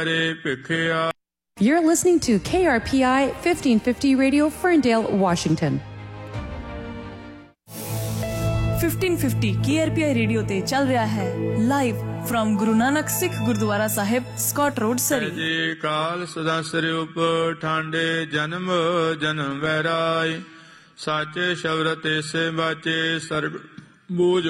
You're listening to KRPI 1550 Radio, Ferndale, Washington. 1550 KRPI radio ते चल रहा है live from Guru Nanak Sikh gurdwara Sahib, Scott road, सरी। जी काल सदा सिर उप ठांडे जन्म जन्म वैराय, साचे शब्द से बाचे सर्ब बूझ